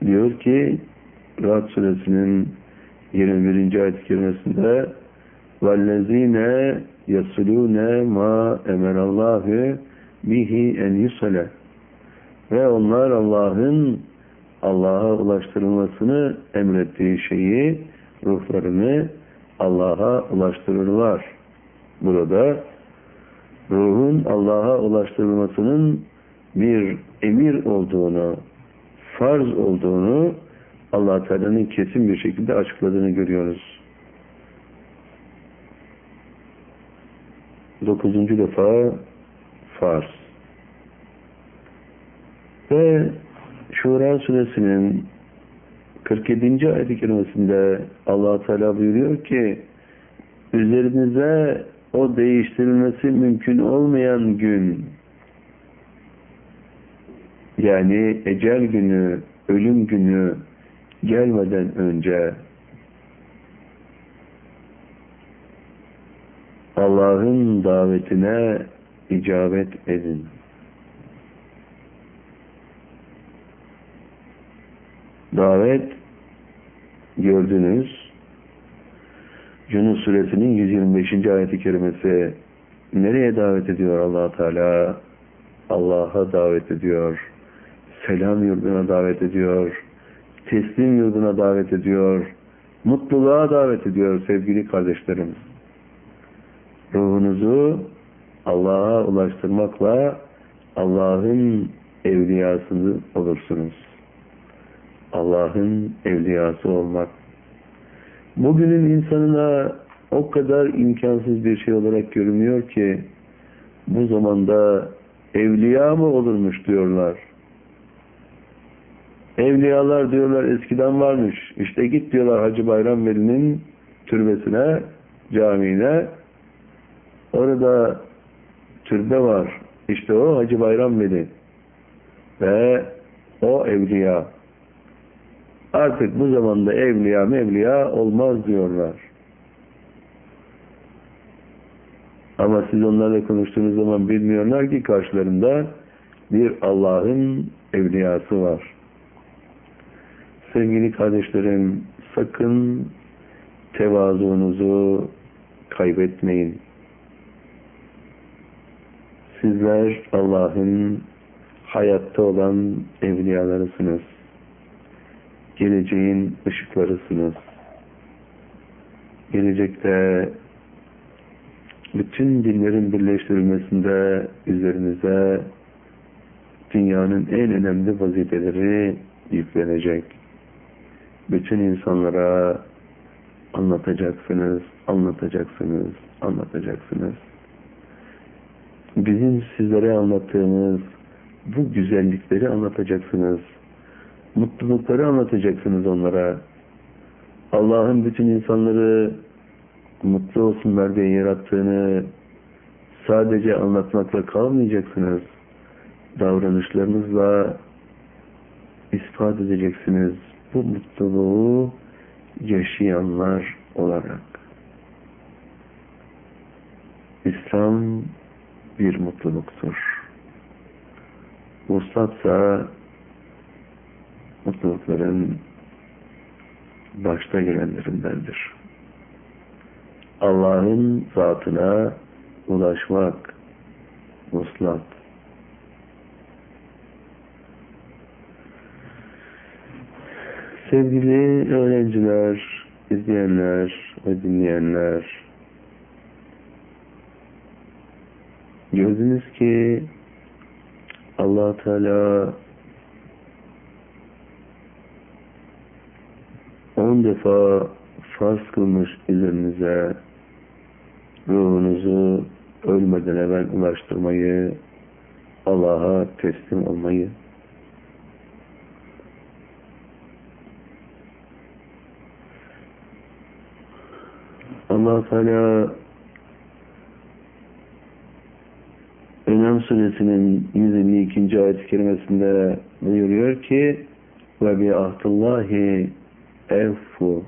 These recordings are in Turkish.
diyor ki Ra'd suresinin 21. ayet-i kerimesinde وَالَّذ۪ينَ يَصُلُونَ مَا اَمَرَ اللّٰهُ bihi en yusale ve onlar Allah'a ulaştırılmasını emrettiği şeyi, ruhlarını Allah'a ulaştırırlar. Burada ruhun Allah'a ulaştırılmasının bir emir olduğunu, farz olduğunu Allah Teala'nın kesin bir şekilde açıkladığını görüyoruz. 9. defa farz. Ve Şura suresinin 47. ayet-i kerimesinde Allah Teala buyuruyor ki üzerinize o değiştirilmesi mümkün olmayan gün, yani ecel günü, ölüm günü gelmeden önce Allah'ın davetine icabet edin. Davet gördünüz. Yunus suresinin 125. ayet-i kerimesi nereye davet ediyor Allah Teala? Allah'a davet ediyor. Selam yurduna davet ediyor. Teslim yurduna davet ediyor. Mutluluğa davet ediyor sevgili kardeşlerim. Ruhunuzu Allah'a ulaştırmakla Allah'ın evliyası olursunuz. Allah'ın evliyası olmak. Bugünün insanına o kadar imkansız bir şey olarak görünüyor ki bu zamanda evliya mı olurmuş diyorlar. Evliyalar diyorlar eskiden varmış. İşte git diyorlar Hacı Bayram Veli'nin türbesine, camiine. Orada türbe var. İşte o Hacı Bayram Veli. Ve o evliya. Artık bu zamanda evliya olmaz diyorlar. Ama siz onlarla konuştuğunuz zaman bilmiyorlar ki karşılarında bir Allah'ın evliyası var. Sevgili kardeşlerim, sakın tevazuunuzu kaybetmeyin. Sizler Allah'ın hayatta olan evliyalarısınız. Geleceğin ışıklarısınız. Gelecekte bütün dinlerin birleştirilmesinde üzerinize dünyanın en önemli vazifeleri yüklenecek. Bütün insanlara anlatacaksınız. Bizim sizlere anlattığımız bu güzellikleri anlatacaksınız. Mutlulukları anlatacaksınız onlara. Allah'ın bütün insanları mutlu olsunlar diye yarattığını sadece anlatmakla kalmayacaksınız. Davranışlarınızla ispat edeceksiniz. Bu mutluluğu yaşayanlar olarak. İslam bir mutluluktur. Vuslatsa mutlulukların başta gelenlerindendir. Allah'ın zatına ulaşmak, vuslat. Sevgili öğrenciler, izleyenler ve dinleyenler, gördünüz ki Allah Teala 10 defa farz kılmış üzerinize ruhunuzu ölmeden evvel ulaştırmayı, Allah'a teslim olmayı. Allah Teala En'am suresinin 152. ayet-i kerimesinde buyuruyor ki ve bi ahdillahi evfu,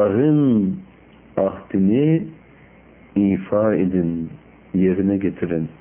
Allah'ın ahdini ifa edin, yerine getirin.